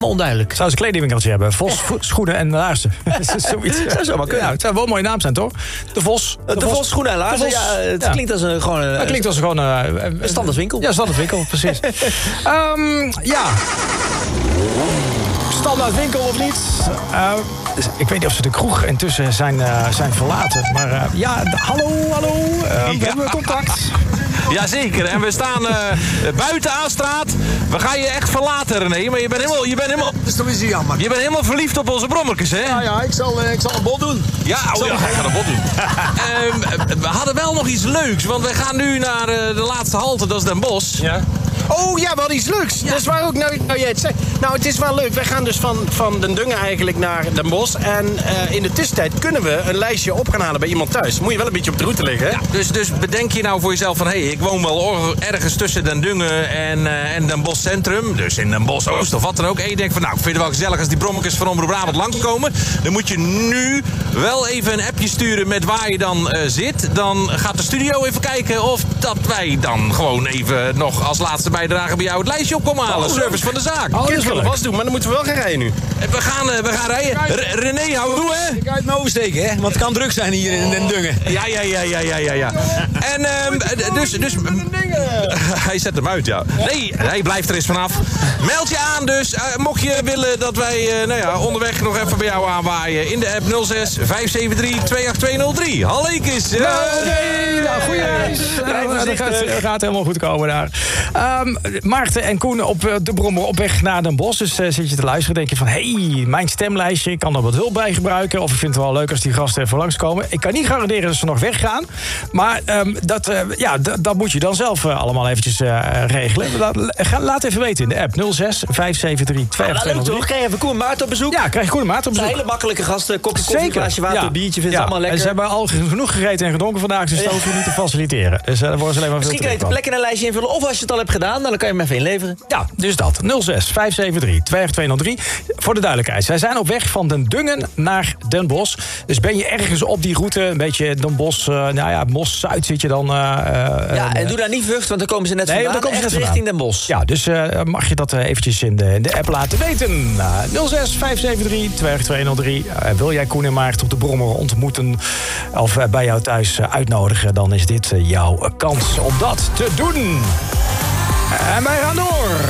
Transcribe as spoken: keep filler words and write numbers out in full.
onduidelijk. Zou ze een kledingwinkeltje hebben? Vos, vo- schoenen en laarzen. Zoiets. Zou zo maar kunnen. Ja, het zou wel een mooie naam zijn, toch? De Vos. De, de Vos schoenen en laarzen. De Vos. Ja, het Ja. klinkt als een gewoon een, Dat klinkt als gewoon uh, een standaardwinkel. Ja, standaardwinkel, precies. um, ja. Standaardwinkel of niet? Uh, dus ik weet niet of ze de kroeg intussen zijn, uh, zijn verlaten. Maar uh, ja, d- hallo, hallo. Uh, we Ja. hebben contact. Jazeker, en we staan uh, buiten aan straat. We gaan je echt verlaten, René. Maar je bent helemaal, je bent helemaal, Dat is toch eens jammer. je bent helemaal verliefd op onze brommerkes, hè? Ja, ja, ik zal, eh, ik zal een bod doen. Ja, oh ja, hij gaat een bod doen. Ehm, we hadden wel nog iets leuks, want wij gaan nu naar uh, de laatste halte, dat is Den Bosch. Ja. Oh ja, we hadden iets leuks. Dat is waar ook nou, nou jij het zegt. Nou, het is wel leuk. Wij gaan dus van, van Den Dungen eigenlijk naar Den Bosch. En uh, in de tussentijd kunnen we een lijstje op gaan halen bij iemand thuis. Moet je wel een beetje op de route liggen, hè? Ja, dus, dus bedenk je nou voor jezelf van... hé, hey, ik woon wel or- ergens tussen Den Dungen en, uh, en Den Bosch Centrum. Dus in Den Bosch Oost of wat dan ook. En je denkt van, nou, ik vind het wel gezellig als die brommetjes van Omroep Brabant langskomen. Dan moet je nu wel even een appje sturen met waar je dan uh, zit. Dan gaat de studio even kijken of dat wij dan gewoon even nog als laatste bijdrage bij jou het lijstje op komen halen. Oh, Service van de zaak. Oh, dat willen we vast doen, maar dan moeten we wel gaan rijden nu. We gaan, uh, we gaan rijden. R- René, hou toe, hè? Ik ga uit mijn oversteken, hè? Want het kan druk zijn hier in Den Dungen. Ja, ja, ja, ja, ja, ja, ja. En um, dus, dus hij zet hem uit, ja. Nee, hij blijft er eens vanaf. Meld je aan dus. Uh, mocht je willen dat wij uh, nou ja, onderweg nog even bij jou aanwaaien. In de app nul zes vijf zeven drie twee acht twee nul drie. Hallekes. Uh, Nee, nou, goeie reis. Nou, dat gaat, gaat helemaal goed komen daar. Um, Maarten en Koen op uh, de Brommer op weg naar Den Bosch. Dus uh, zit je te luisteren, denk je van... hé, hey, mijn stemlijstje, ik kan er wat hulp bij gebruiken. Of ik vind het wel leuk als die gasten even langskomen. Ik kan niet garanderen dat ze nog weggaan. Maar um, dat, uh, ja, d- dat moet je dan zelf uh, allemaal eventjes uh, regelen. Laat, ga, laat even weten in de app nul zes vijf zeven drie twee acht twee nul drie. Leuk toch? Krijg je even Koen Maarten op bezoek? Ja, krijg je Koen en Maarten op Het zijn bezoek. hele makkelijke gasten. Kopje koffie, Zeker. glaasje water, Ja. biertje. Vindt Ja. ze allemaal lekker. En ze hebben al genoeg gegeten en gedronken vandaag. Dus dat hoeven we niet te faciliteren. Dus uh, daar worden ze alleen maar veel Misschien kan je te de plek in een lijstje invullen. Of als je het al hebt gedaan, dan kan je hem even inleveren. Ja, dus dat. nul zes vijf zeven drie twee acht twee nul drie. Voor de duidelijkheid. Zij zijn op weg van Den Dungen naar Den Bosch. Dus ben je ergens op die route, een beetje Den Bosch, uh, nou ja, Bosch-Zuid zit je dan. Uh, Ja, en uh, doe daar niet vlucht, want dan komen ze net Nee, vandaan. dan komen ze echt net richting vandaan. Den Bosch. Ja, dus uh, mag je dat uh, eventjes in de, in de app laten weten. Uh, nul zes vijf zeven drie twee acht twee nul drie. Uh, wil jij Koen en Maarten op de Brommer ontmoeten of uh, bij jou thuis uh, uitnodigen, dan is dit uh, jouw kans om dat te doen. En wij gaan door.